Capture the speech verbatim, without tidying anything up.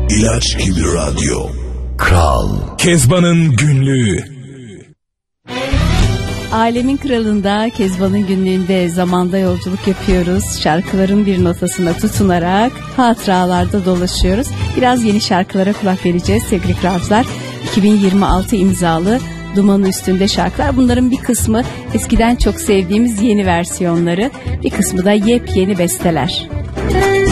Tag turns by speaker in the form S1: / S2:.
S1: İlaç gibi radyo. Kral. Kezban'ın günlüğü.
S2: Alemin Kralı'nda, Kezban'ın günlüğünde zamanda yolculuk yapıyoruz. Şarkıların bir notasına tutunarak hatıralarda dolaşıyoruz. Biraz yeni şarkılara kulak vereceğiz sevgili kralcılar. iki bin yirmi altı imzalı Dumanın Üstünde şarkılar. Bunların bir kısmı eskiden çok sevdiğimiz yeni versiyonları, bir kısmı da yepyeni besteler.